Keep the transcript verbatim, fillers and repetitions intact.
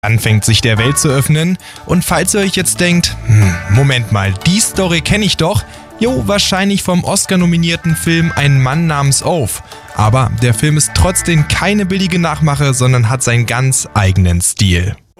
anfängt sich der Welt zu öffnen. Und falls ihr euch jetzt denkt, hm, Moment mal, die Story kenne ich doch, jo, wahrscheinlich vom Oscar-nominierten Film Ein Mann namens Ove. Aber der Film ist trotzdem keine billige Nachmache, sondern hat seinen ganz eigenen Stil.